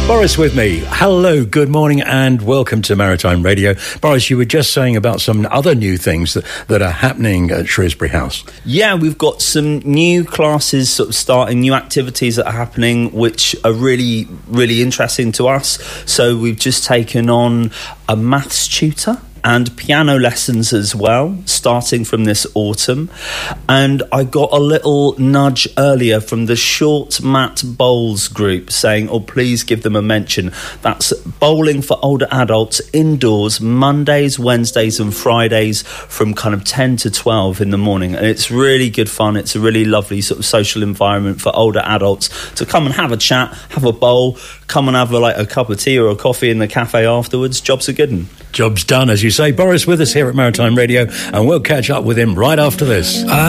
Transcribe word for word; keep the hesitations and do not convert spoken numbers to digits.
Boris with me. Hello, good morning and welcome to Maritime Radio. Boris, you were just saying about some other new things that, that are happening at Shrewsbury House. Yeah, we've got some new classes sort of starting, new activities that are happening which are really, really interesting to us. So we've just taken on a maths tutor and piano lessons as well, starting from this autumn. And I got a little nudge earlier from the Short Mat Bowls group saying, oh, please give them a mention. That's bowling for older adults indoors, Mondays, Wednesdays and Fridays from kind of ten to twelve in the morning. And it's really good fun. It's a really lovely sort of social environment for older adults to come and have a chat, have a bowl, come and have a, like a cup of tea or a coffee in the cafe afterwards. Job's a good one. Job's done, as you say. Boris with us here at Maritime Radio, and we'll catch up with him right after this. Uh-